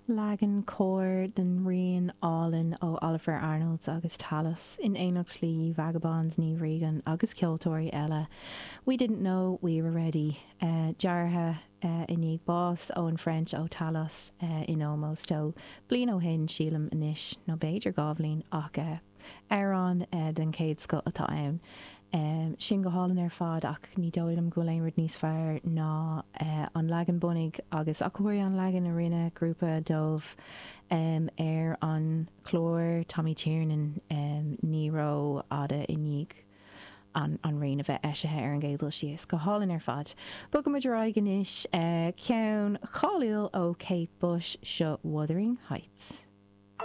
Lagan cóir den rion álinn ó Oliver Arnold agus Talas in éonacht slí vagabonds ní Regan agus ceoltóirí eile. We didn't know we were ready. Jartha inig bás ó an French ó Talas in ómóstó. Blin ó hin sílam inis nó beidir gábhlín ach arán den céad sco atá ann. Sin go hálan ar fád ach ní dóilm go léimrid níos fearr ná an legan bunig agus acuair an legan a rinne grúpa dómh ar an chlór Tommy Tiernan níró ada inig an réine bheith eisithe ar an gcéadal síos go hálan ar fad. Bugam idir aigeis ceann cháiliúil ó Kate Bush seo Wuthering Heights.